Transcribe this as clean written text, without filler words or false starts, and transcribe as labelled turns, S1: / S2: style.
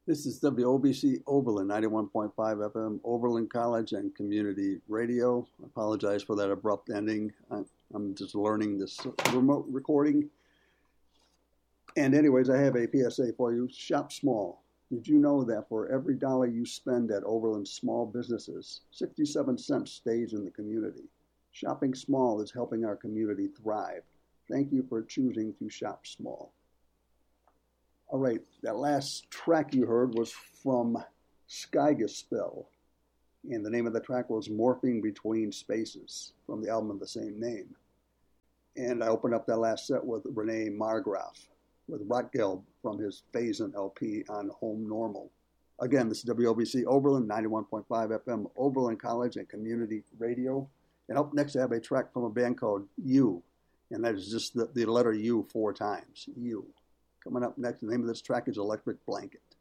S1: This is WOBC Oberlin, 91.5 FM, Oberlin College and Community Radio. I apologize for that abrupt ending. I'm just learning this remote recording. And anyways, I have a PSA for you. Shop small. Did you know that for every dollar you spend at Oberlin small businesses, 67 cents stays in the community? Shopping small is helping our community thrive. Thank you for choosing to shop small. All right, that last track you heard was from Skygaspell, and the name of the track was Morphing Between Spaces from the album of the same name. And I opened up that last set with Renee Margraf with Rotgeld from his Phasen LP on Home Normal. Again, this is WOBC Oberlin, 91.5 FM, Oberlin College and Community Radio. And up next, I have a track from a band called U, and that is just the letter U 4 times, U. Coming up next, the name of this track is Electric Blanket.